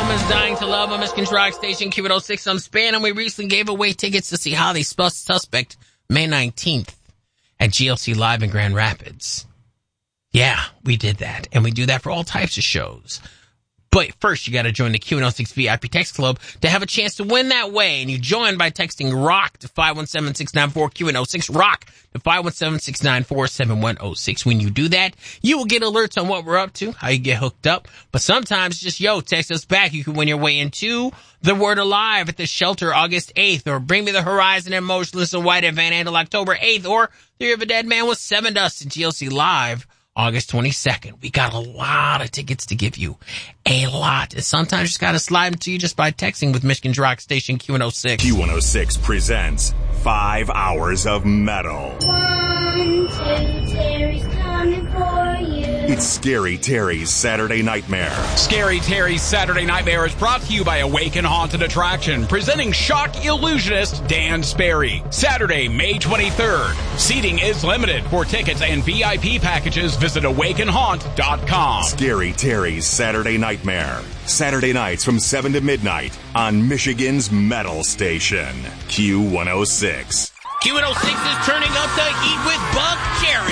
woman's dying to love on Michigan's rock station, Q106 on Span, and we recently gave away tickets to see How They Suspect May 19th at GLC Live in Grand Rapids. Yeah, we did that, and we do that for all types of shows. But first, you got to join the Q106 VIP Text Club to have a chance to win that way. And you join by texting ROCK to 517-694-Q106, ROCK to 517-694-7106. When you do that, you will get alerts on what we're up to, how you get hooked up. But sometimes just, text us back. You can win your way into The Word Alive at the Shelter August 8th, or Bring Me the Horizon and Motionless in White at Van Andel October 8th, or Theory of a Dead Man with Seven Dust at GLC Live August 22nd. We got a lot of tickets to give you. A lot. And sometimes you just got to slide them to you just by texting with Michigan's rock station Q106. Q106 presents 5 hours of metal. 1, 2, Terry's coming for you. It's Scary Terry's Saturday Nightmare. Scary Terry's Saturday Nightmare is brought to you by Awaken Haunted Attraction, presenting shock illusionist Dan Sperry. Saturday, May 23rd. Seating is limited. For tickets and VIP packages, visit awakenhaunt.com. Scary Terry's Saturday Nightmare. Saturday nights from 7 to midnight on Michigan's Metal Station, Q106. Q106 is turning up the heat with Buck Cherry.